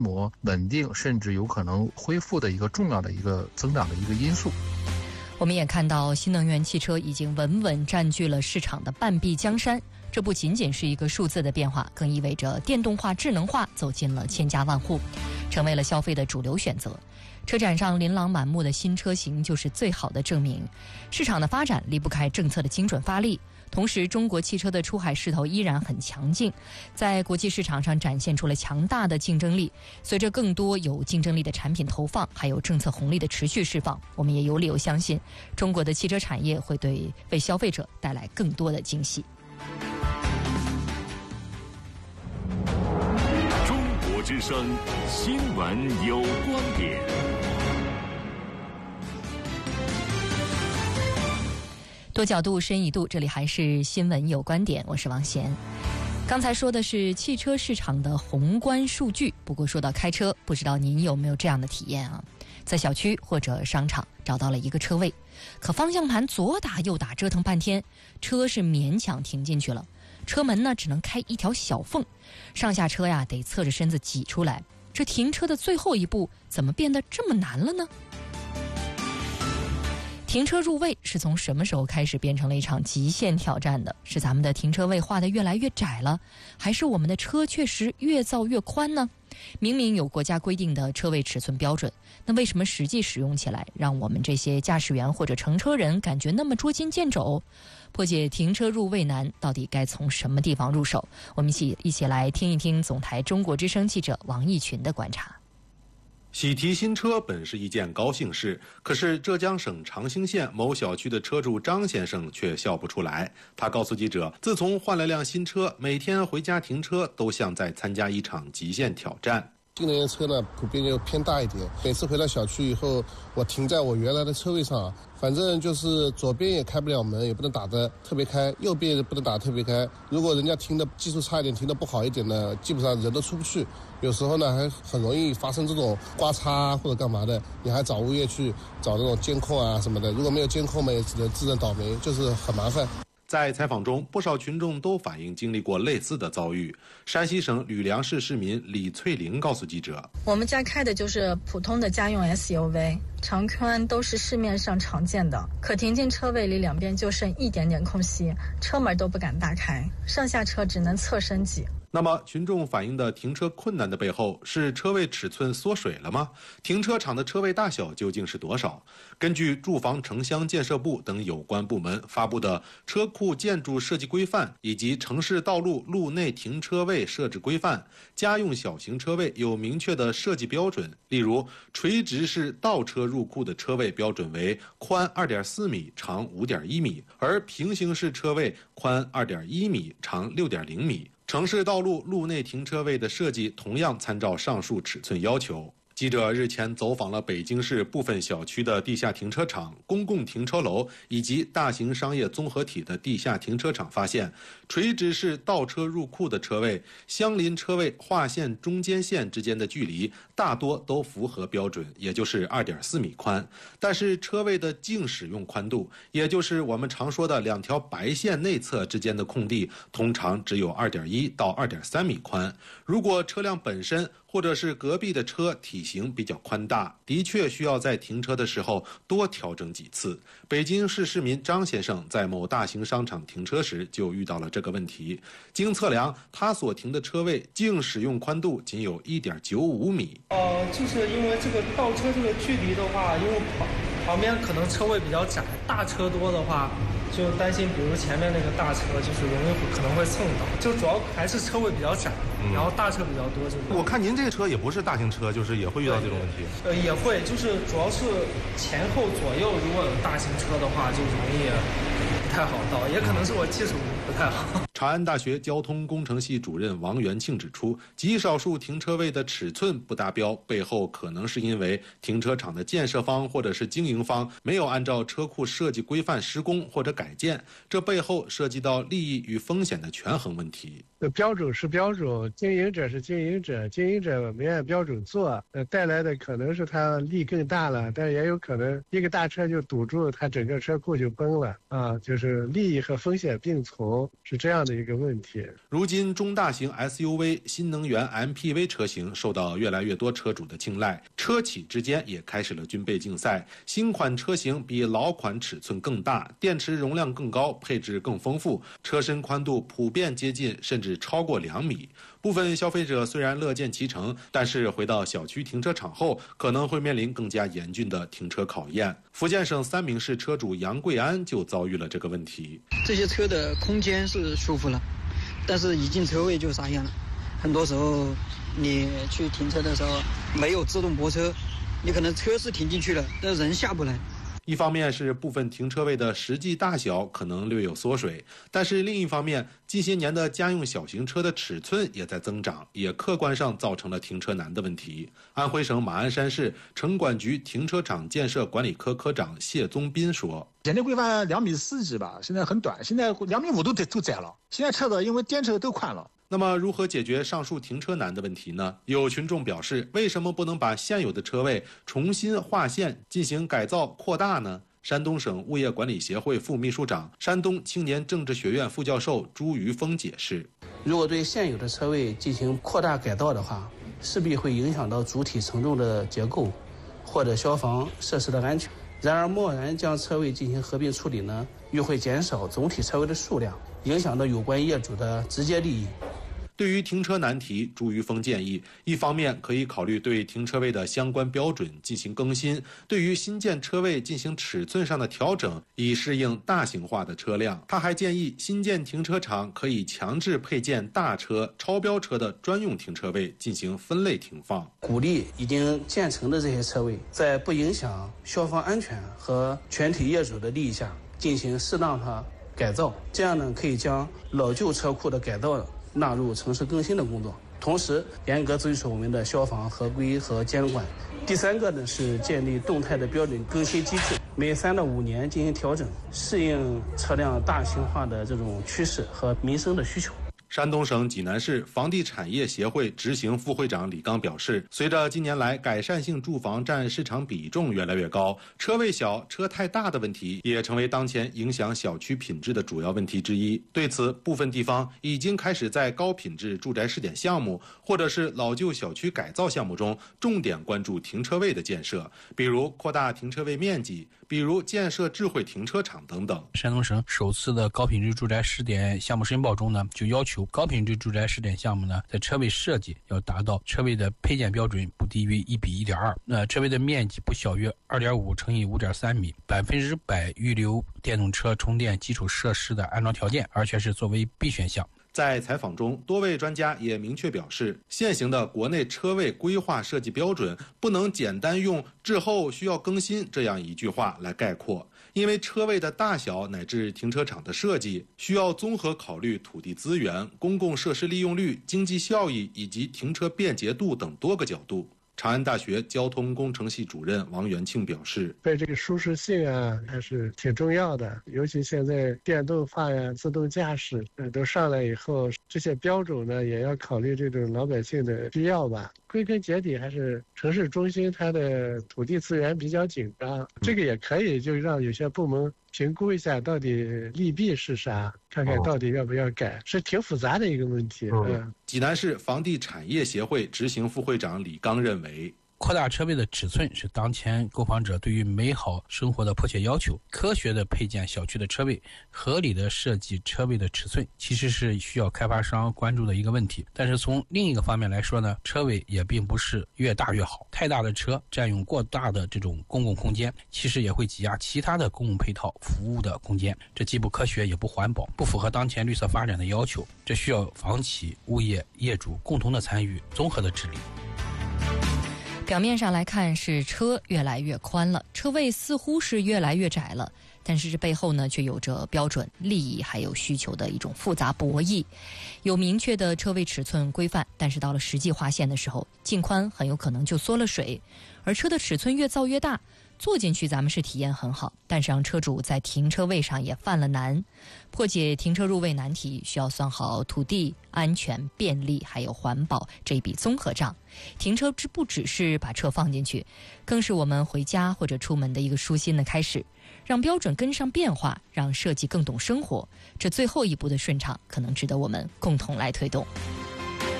模稳定，甚至有可能恢复的一个重要的一个增长的一个因素。 我们也看到新能源汽车已经稳稳占据了市场的半壁江山，这不仅仅是一个数字的变化，更意味着电动化、智能化走进了千家万户，成为了消费的主流选择。车展上琳琅满目的新车型就是最好的证明。市场的发展离不开政策的精准发力，同时中国汽车的出海势头依然很强劲，在国际市场上展现出了强大的竞争力。随着更多有竞争力的产品投放，还有政策红利的持续释放，我们也有理由相信中国的汽车产业会为消费者带来更多的惊喜。 中国之声新闻有观点。 多角度深一度，这里还是新闻有观点，我是王贤。刚才说的是汽车市场的宏观数据，不过说到开车，不知道您有没有这样的体验啊？在小区或者商场找到了一个车位，可方向盘左打右打折腾半天，车是勉强停进去了，车门呢只能开一条小缝，上下车呀得侧着身子挤出来，这停车的最后一步怎么变得这么难了呢？停车入位是从什么时候开始变成了一场极限挑战的？是咱们的停车位画得越来越窄了，还是我们的车确实越造越宽呢？明明有国家规定的车位尺寸标准，那为什么实际使用起来让我们这些驾驶员或者乘车人感觉那么捉襟见肘？破解停车入位难，到底该从什么地方入手？我们一起来听一听总台中国之声记者王义群的观察。 喜提新车本是一件高兴事，可是浙江省长兴县某小区的车主张先生却笑不出来。他告诉记者，自从换了辆新车，每天回家停车都像在参加一场极限挑战。 新能源车呢，普遍就偏大一点。每次回到小区以后，我停在我原来的车位上，反正就是左边也开不了门，也不能打得特别开，右边也不能打得特别开。如果人家停的技术差一点，停的不好一点呢，基本上人都出不去。有时候呢，还很容易发生这种刮擦或者干嘛的，你还找物业去找那种监控啊什么的。如果没有监控嘛，也只能自认倒霉，就是很麻烦。 在采访中，不少群众都反映经历过类似的遭遇。山西省吕梁市市民李翠玲告诉记者：“ 我们家开的就是普通的家用 SUV， 长宽都是市面上常见的，可停进车位里两边就剩一点点空隙，车门都不敢大开，上下车只能侧身挤。” 那么，群众反映的停车困难的背后，是车位尺寸缩水了吗？停车场的车位大小究竟是多少？根据住房城乡建设部等有关部门发布的《车库建筑设计规范》以及《城市道路路内停车位设置规范》，家用小型车位有明确的设计标准。例如，垂直式倒车入库的车位标准为宽2.4米、长5.1米，而平行式车位宽2.1米、长6.0米。城市道路路内停车位的设计同样参照上述尺寸要求。记者日前走访了北京市部分小区的地下停车场、公共停车楼以及大型商业综合体的地下停车场，发现垂直式倒车入库的车位，相邻车位划线中间线之间的距离大多都符合标准，也就是2.4米宽。但是车位的净使用宽度，也就是我们常说的两条白线内侧之间的空地，通常只有2.1到2.3米宽。如果车辆本身或者是隔壁的车体型比较宽大，的确需要在停车的时候多调整几次。北京市市民张先生在某大型商场停车时就遇到了这个问题。经测量，他所停的车位净使用宽度仅有1.95米。 就是因为这个倒车这个距离的话，因为旁边可能车位比较窄，大车多的话，就担心比如前面那个大车就是可能会蹭到，就主要还是车位比较窄，然后大车比较多。 我看您这个车也不是大型车，就是也会遇到这种问题。 也会，就是主要是前后左右如果有大型车的话，就容易不太好倒，也可能是我技术不太好。 长安大学交通工程系主任王元庆指出，极少数停车位的尺寸不达标，背后可能是因为停车场的建设方或者是经营方没有按照车库设计规范施工或者改建，这背后涉及到利益与风险的权衡问题。 标准是标准，经营者是经营者，经营者没按标准做，带来的可能是他利更大了，但也有可能一个大车就堵住他整个车库就崩了啊，就是利益和风险并存。 同，是这样的一个问题。 如今中大型 SUV、新能源 MPV 车型受到越来越多车主的青睐，车企之间也开始了军备竞赛。新款车型比老款尺寸更大，电池容量更高，配置更丰富，车身宽度普遍接近甚至超过2米。部分消费者虽然乐见其成，但是回到小区停车场后，可能会面临更加严峻的停车考验。福建省3名市车主杨贵安就遭遇了这个问题。 这些车的空间是舒服了，但是一进车位就傻眼了。很多时候你去停车的时候没有自动泊车，你可能车是停进去了，但人下不来。 一方面是部分停车位的实际大小可能略有缩水，但是另一方面，近些年的家用小型车的尺寸也在增长，也客观上造成了停车难的问题。安徽省马鞍山市城管局停车场建设管理科科长谢宗斌说：“ 现在规范2.4米几吧，现在很短，现在2.5米都窄了。现在车子因为电车都宽了。” 那么如何解决上述停车难的问题呢？有群众表示，为什么不能把现有的车位重新划线进行改造扩大呢？山东省物业管理协会副秘书长、山东青年政治学院副教授朱于峰解释： 如果对现有的车位进行扩大改造的话，势必会影响到主体承重的结构或者消防设施的安全。然而贸然将车位进行合并处理呢，又会减少总体车位的数量，影响到有关业主的直接利益。 对于停车难题，朱于峰建议，一方面可以考虑对停车位的相关标准进行更新，对于新建车位进行尺寸上的调整，以适应大型化的车辆。他还建议新建停车场可以强制配建大车、超标车的专用停车位进行分类停放， 鼓励已经建成的这些车位，在不影响消防安全和全体业主的利益下进行适当的改造，这样呢可以将老旧车库的改造纳入城市更新的工作，同时严格遵守我们的消防合规和监管。第3个呢是建立动态的标准更新机制，每3到5年进行调整，适应车辆大型化的这种趋势和民生的需求。 山东省济南市房地产业协会执行副会长李刚表示，随着近年来改善性住房占市场比重越来越高，车位小、车太大的问题也成为当前影响小区品质的主要问题之一。对此，部分地方已经开始在高品质住宅试点项目或者是老旧小区改造项目中重点关注停车位的建设，比如扩大停车位面积，比如建设智慧停车场等等。 山东省首次的高品质住宅试点项目申报中呢，就要求高品质住宅试点项目呢，在车位设计要达到车位的配件标准不低于1:1.2，那车位的面积不小于2.5乘以5.3米，100%预留电动车充电基础设施的安装条件，而且是作为必选项。 在采访中，多位专家也明确表示，现行的国内车位规划设计标准不能简单用滞后需要更新这样一句话来概括，因为车位的大小乃至停车场的设计需要综合考虑土地资源、公共设施利用率、经济效益以及停车便捷度等多个角度。长安大学交通工程系主任王元庆表示， 对这个舒适性啊还是挺重要的，尤其现在电动化呀、自动驾驶都上来以后，这些标准呢也要考虑这种老百姓的需要吧。归根结底还是城市中心它的土地资源比较紧张，这个也可以就让有些部门评估一下到底利弊是啥，看看到底要不要改，是挺复杂的一个问题。 济南市房地产业协会执行副会长李刚认为， 扩大车位的尺寸是当前购房者对于美好生活的迫切要求。科学的配建小区的车位，合理的设计车位的尺寸，其实是需要开发商关注的一个问题。但是从另一个方面来说呢，车位也并不是越大越好，太大的车占用过大的这种公共空间，其实也会挤压其他的公共配套服务的空间，这既不科学也不环保，不符合当前绿色发展的要求。这需要房企、物业、业主共同的参与，综合的治理。 表面上来看是车越来越宽了，车位似乎是越来越窄了，但是这背后呢却有着标准、利益还有需求的一种复杂博弈。有明确的车位尺寸规范，但是到了实际划线的时候，净宽很有可能就缩了水，而车的尺寸越造越大， 坐进去咱们是体验很好，但是让车主在停车位上也犯了难。破解停车入位难题，需要算好土地、安全、便利还有环保这一笔综合账。停车不只是把车放进去，更是我们回家或者出门的一个舒心的开始。让标准跟上变化，让设计更懂生活，这最后一步的顺畅，可能值得我们共同来推动。